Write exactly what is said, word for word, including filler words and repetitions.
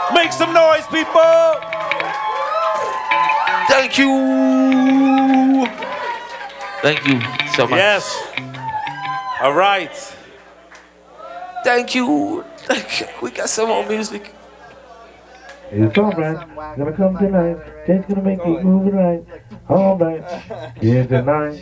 Make some noise, people. Thank you. Thank you so much. Yes. All right. Thank you. Thank you. We got some more music. It's alright, gonna come tonight. Jay's gonna make you move it right. Alright, yeah, tonight.